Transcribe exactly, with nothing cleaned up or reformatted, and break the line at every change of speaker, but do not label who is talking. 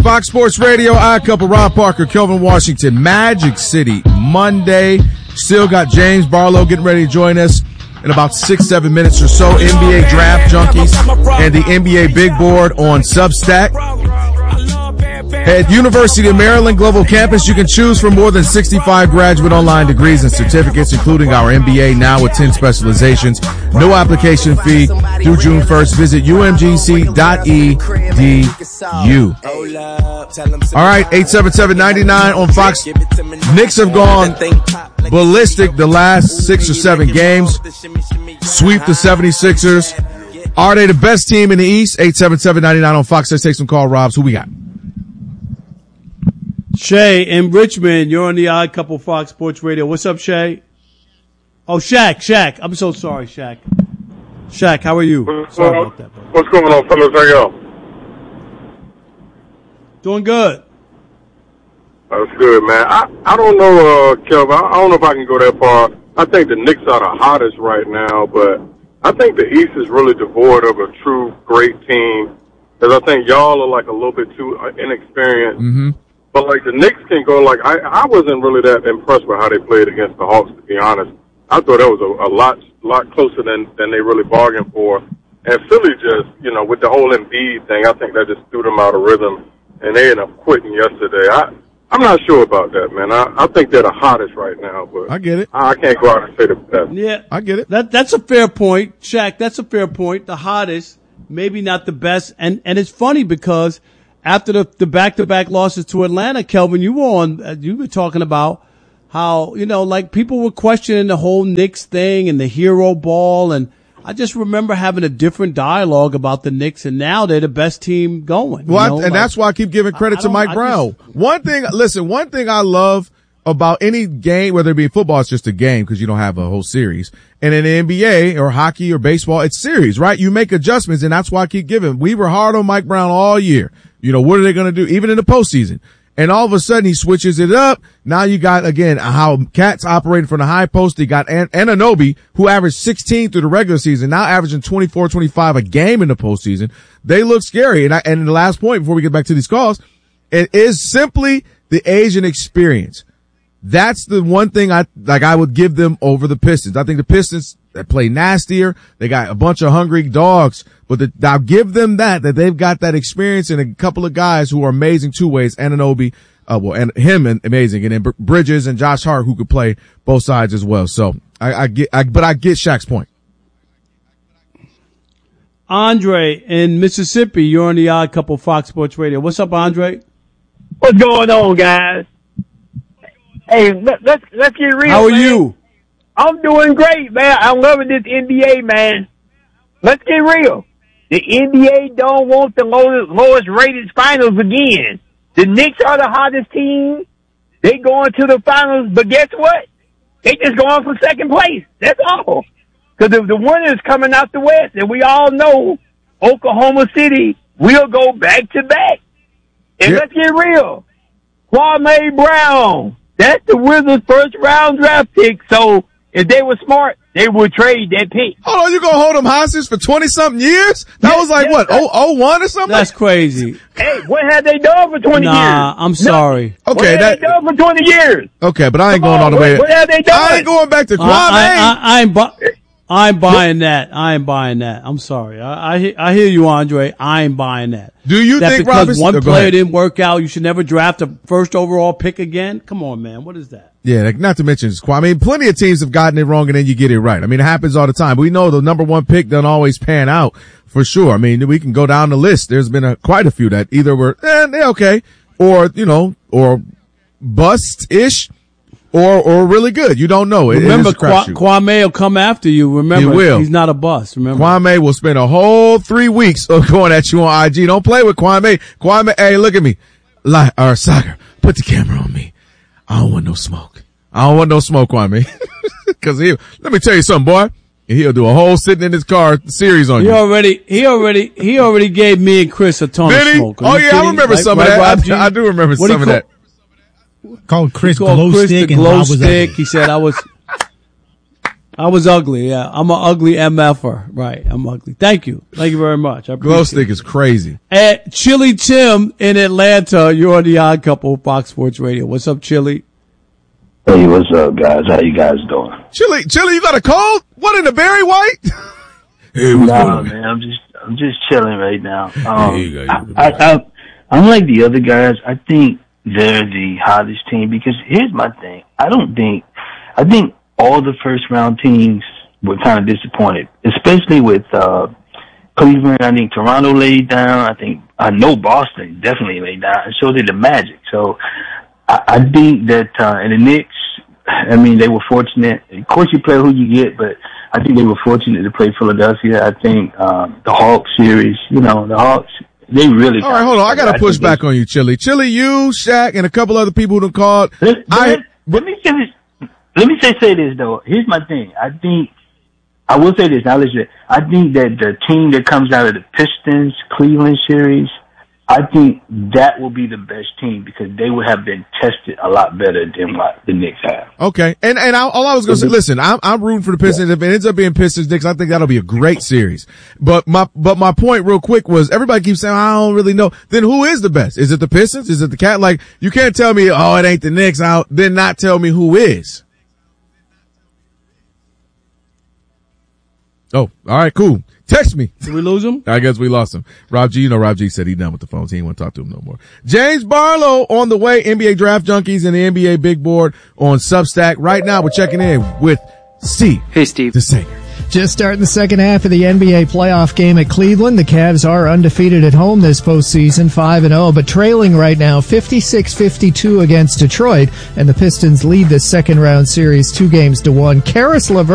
Fox Sports Radio, I Couple, Rob Parker, Kelvin Washington, Magic City, Monday. Still got James Barlow getting ready to join us in about six, seven minutes or so. N B A Draft Junkies and the N B A Big Board on Substack. At University of Maryland Global Campus, you can choose from more than sixty-five graduate online degrees and certificates, including our M B A now with ten specializations. No application fee through June first. Visit U M G C dot E D U. All right, eight seven seven, nine nine on Fox. Knicks have gone ballistic the last six or seven games. Sweep the seventy-sixers. Are they the best team in the East? eight seven seven, nine nine on Fox. Let's take some call, Robs. Who we got?
Shay in Richmond, you're on the Odd Couple Fox Sports Radio. What's up, Shay? Oh, Shaq, Shaq. I'm so sorry, Shaq. Shaq, how are you?
What's,
sorry
going,
about that, bro.
What's going on, fellas? How y'all?
Doing good.
That's good, man. I, I don't know, uh, Kelvin. I, I don't know if I can go that far. I think the Knicks are the hottest right now, but I think the East is really devoid of a true great team because I think y'all are like a little bit too inexperienced.
Mm-hmm.
But, like, the Knicks can go, like, I, I wasn't really that impressed with how they played against the Hawks, to be honest. I thought that was a, a lot lot closer than, than they really bargained for. And Philly just, you know, with the whole Embiid thing, I think that just threw them out of rhythm. And they ended up quitting yesterday. I, I'm not sure about that, man. I, I think they're the hottest right now. But
I get it.
I, I can't go out and say the best.
Yeah.
I get it.
That That's a fair point, Shaq. That's a fair point. The hottest, maybe not the best. And, and it's funny because after the, the back-to-back losses to Atlanta, Kelvin, you were on, uh, you were talking about how, you know, like people were questioning the whole Knicks thing and the hero ball. And I just remember having a different dialogue about the Knicks, and now they're the best team going.
Well,
you know?
and
like,
that's why I keep giving credit
I, I
to Mike
I
Brown.
Just,
one thing, listen, one thing I love about any game, whether it be football, it's just a game because you don't have a whole series. And in the N B A or hockey or baseball, it's series, right? You make adjustments, and that's why I keep giving. We were hard on Mike Brown all year. You know, what are they going to do? Even in the postseason. And all of a sudden he switches it up. Now you got, again, how Cats operating from the high post. They got An- Anunoby, who averaged sixteen through the regular season, now averaging twenty-four, twenty-five a game in the postseason. They look scary. And I, and the last point before we get back to these calls, it is simply the age and experience. That's the one thing I, like I would give them over the Pistons. I think the Pistons, they play nastier. They got a bunch of hungry dogs, but the, I'll give them that, that they've got that experience and a couple of guys who are amazing two ways. Anunoby, uh, well, and him and amazing. And then Bridges and Josh Hart who could play both sides as well. So I, I get, I, but I get Shaq's point.
Andre in Mississippi, you're on the Odd Couple Fox Sports Radio. What's up, Andre?
What's going on, guys? Hey, let, let's let's get real.
How are
man.
you?
I'm doing great, man. I'm loving this N B A, man. Let's get real. The N B A don't want the lowest, lowest rated finals again. The Knicks are the hottest team. They going to the finals, but guess what? They just going for second place. That's all. Because the, the winner's coming out the West, and we all know Oklahoma City will go back to back. And
Yep.
let's get real. Kwame Brown. That's the Wizards' first round draft pick. So if they were smart, they would trade that pick.
Hold on, you gonna hold them hostage for twenty something years? That
Yes,
was like
yes,
what,
that's-
oh, oh one or something?
That's crazy.
Hey, what have they done for twenty
Nah,
years?
I'm sorry.
What
Okay,
have
that,
they done for twenty years?
okay, but I ain't
Come
going
on,
all the
what,
way.
what have they done?
I ain't going back to Kwame.
I, I, I, I'm, bu- I'm buying that. I ain't buying that. I'm sorry. I, I, he- I hear you, Andre. I ain't buying that.
Do you
that
think
because
Robinson,
one
oh, go
player
ahead.
didn't work out, you should never draft a first overall pick again? Come on, man. What is that?
Yeah, like, not to mention Kwame. I mean, plenty of teams have gotten it wrong and then you get it right. I mean, it happens all the time. We know the number one pick doesn't always pan out for sure. I mean, we can go down the list. There's been a, quite a few that either were, eh, they're okay, or, you know, or bust-ish, or, or really good. You don't know. It,
Remember,
it is a
Kwa-
crapshoot.
Kwame will come after you. Remember,
He will.
he's not a bust. Remember,
Kwame will spend a whole three weeks of going at you on I G. Don't play with Kwame. Kwame, hey, look at me. Like, or soccer, put the camera on me. I don't want no smoke. I don't want no smoke, Kwame. Cause he, let me tell you something, boy. He'll do a whole sitting in his car series on
he
you.
already, he already, he already gave me and Chris a ton
Did
of
he?
smoke. Are
Oh
you
yeah, I
kidding?
remember
Right-
some
right,
of
Rob
that.
G?
I, I do remember
What do
some
you
of
call-
that.
Called Chris
He called
glow
Chris
stick
the
and
glow
I was
stick.
like,
He said I was. I was ugly. Yeah, I'm an ugly M F-er. Right, I'm ugly. Thank you. Thank you very much. I
Glow
appreciate
stick
it.
is crazy.
At Chili Tim in Atlanta, you're on the Odd Couple, Fox Sports Radio. What's up, Chili?
Hey, what's up, guys? How you guys doing?
Chili, Chili, you got a cold? What in the Barry White? Hey, what's
Nah,
going on?
man, I'm just, I'm just chilling right now. Um,
There you go.
I, I, I, I'm like the other guys. I think they're the hottest team because here's my thing. I don't think, I think all the first round teams were kind of disappointed, especially with uh Cleveland. I think Toronto laid down. I think I know Boston definitely laid down, and so did the Magic. So I, I think that uh, and the Knicks. I mean, they were fortunate. Of course, you play who you get, but I think they were fortunate to play Philadelphia. I think um, the Hawks series. You know, the Hawks. They really.
All right, hold on. I got to push back on you, Chili. Chili, you, Shaq, and a couple other people who called.
Let,
I,
let, let me say this. Let me say say this though. Here's my thing. I think I will say this. Now listen. I think that the team that comes out of the Pistons Cleveland series, I think that will be the best team because they would have been tested a lot better than what the Knicks have.
Okay, and and I, all I was going to say, listen, I'm I'm rooting for the Pistons. If it ends up being Pistons Knicks, I think that'll be a great series. But my but my point, real quick, was everybody keeps saying I don't really know. Then who is the best? Is it the Pistons? Is it the Cat? Like you can't tell me, oh, it ain't the Knicks. Out then not tell me who is. Oh, all right, cool. Text me.
Did we lose him?
I guess we lost him. Rob G, you know, Rob G said he's done with the phones. He ain't want to talk to him no more. James Barlow on the way. N B A Draft Junkies and the N B A Big Board on Substack. Right now, we're checking in with Steve.
Hey, Steve.
The singer.
Just starting the second half of the N B A playoff game at Cleveland. The Cavs are undefeated at home this postseason, five and oh, but trailing right now fifty-six fifty-two against Detroit, and the Pistons lead the second round series two games to one. Karis LeVert